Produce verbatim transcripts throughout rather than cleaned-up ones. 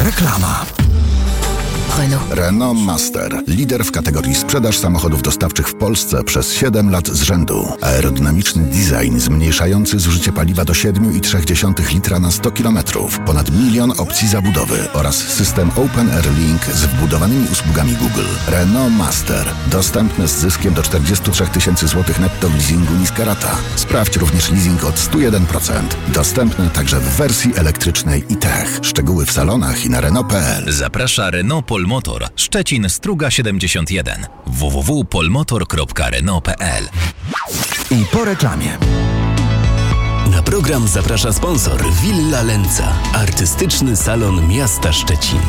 Reklama. Renault. Renault Master. Lider w kategorii sprzedaż samochodów dostawczych w Polsce przez siedem lat z rzędu. Aerodynamiczny design zmniejszający zużycie paliwa do siedem i trzy dziesiąte litra na sto kilometrów. Ponad milion opcji zabudowy oraz system Open Air Link z wbudowanymi usługami Google. Renault Master. Dostępny z zyskiem do czterdzieści trzy tysięcy złotych netto w leasingu niska rata. Sprawdź również leasing od sto jeden procent. Dostępny także w wersji elektrycznej i tech. Szczegóły w salonach i na Renault kropka p l. Zaprasza Renault Polmotor, Szczecin, Struga siedemdziesiąt jeden. w w w kropka polmotor kropka renault kropka p l. I po reklamie. Na program zaprasza sponsor Villa Lenca, artystyczny salon miasta Szczecin.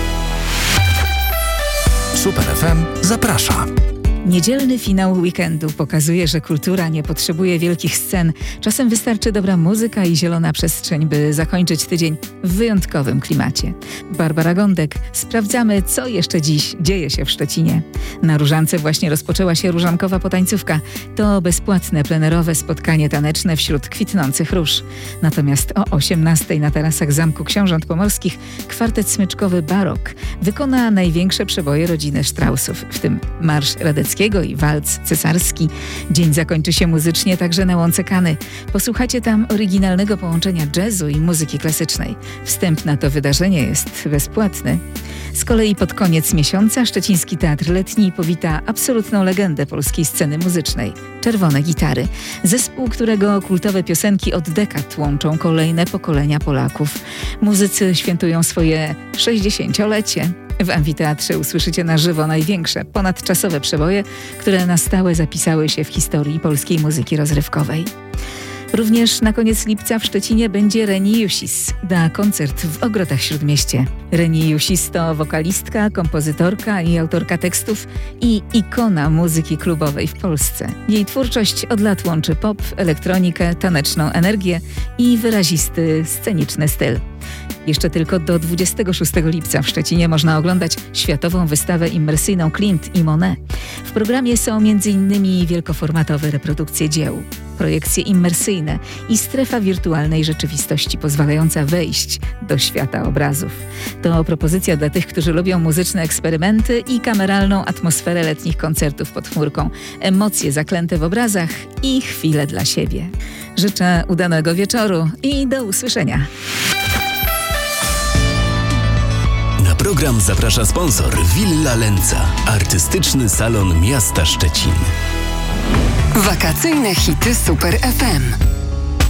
Super F M zaprasza. Niedzielny finał weekendu pokazuje, że kultura nie potrzebuje wielkich scen. Czasem wystarczy dobra muzyka i zielona przestrzeń, by zakończyć tydzień w wyjątkowym klimacie. Barbara Gądek. Sprawdzamy, co jeszcze dziś dzieje się w Szczecinie. Na Różance właśnie rozpoczęła się różankowa potańcówka. To bezpłatne, plenerowe spotkanie taneczne wśród kwitnących róż. Natomiast o osiemnastej na tarasach Zamku Książąt Pomorskich kwartet smyczkowy Barok wykona największe przeboje rodziny Straussów, w tym Marsz Radecki i walc cesarski. Dzień zakończy się muzycznie także na Łące Kany. Posłuchacie tam oryginalnego połączenia jazzu i muzyki klasycznej. Wstęp na to wydarzenie jest bezpłatny. Z kolei pod koniec miesiąca Szczeciński Teatr Letni powita absolutną legendę polskiej sceny muzycznej – Czerwone Gitary. Zespół, którego kultowe piosenki od dekad łączą kolejne pokolenia Polaków. Muzycy świętują swoje sześćdziesięciolecie. W amfiteatrze usłyszycie na żywo największe, ponadczasowe przeboje, które na stałe zapisały się w historii polskiej muzyki rozrywkowej. Również na koniec lipca w Szczecinie będzie Reni Jusis. Da koncert w Ogrodach Śródmieście. Reni Jusis to wokalistka, kompozytorka i autorka tekstów i ikona muzyki klubowej w Polsce. Jej twórczość od lat łączy pop, elektronikę, taneczną energię i wyrazisty, sceniczny styl. Jeszcze tylko do dwudziestego szóstego lipca w Szczecinie można oglądać światową wystawę immersyjną Klimt i Monet. W programie są między innymi wielkoformatowe reprodukcje dzieł, projekcje immersyjne i strefa wirtualnej rzeczywistości pozwalająca wejść do świata obrazów. To propozycja dla tych, którzy lubią muzyczne eksperymenty i kameralną atmosferę letnich koncertów pod chmurką, emocje zaklęte w obrazach i chwile dla siebie. Życzę udanego wieczoru i do usłyszenia. Na program zaprasza sponsor Villa Lenca, artystyczny salon miasta Szczecin. Wakacyjne hity Super F M.